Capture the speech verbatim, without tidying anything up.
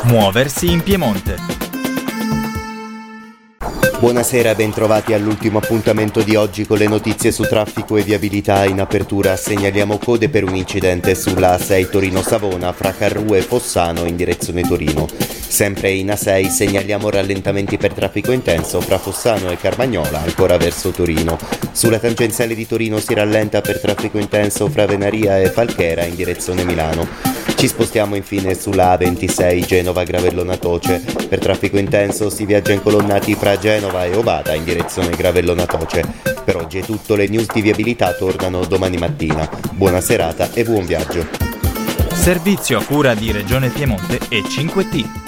Muoversi in Piemonte. Buonasera, bentrovati all'ultimo appuntamento di oggi con le notizie su traffico e viabilità. In apertura segnaliamo code per un incidente sulla A sei Torino-Savona fra Carrù e Fossano in direzione Torino. Sempre in A sei segnaliamo rallentamenti per traffico intenso fra Fossano e Carmagnola, ancora verso Torino. Sulla tangenziale di Torino si rallenta per traffico intenso fra Venaria e Falchera in direzione Milano. Ci spostiamo infine sulla A ventisei Genova-Gravellona Toce. Per traffico intenso si viaggia incolonnati fra Genova e Ovada in direzione Gravellona Toce. Per oggi è tutto, le news di viabilità tornano domani mattina. Buona serata e buon viaggio. Servizio a cura di Regione Piemonte e cinque T.